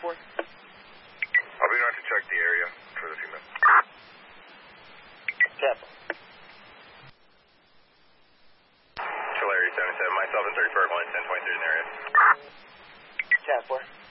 I'll be around to check the area for a few minutes. Chapel. Tulare 77, myself and 34 1 10.3 in the area. Chat 4.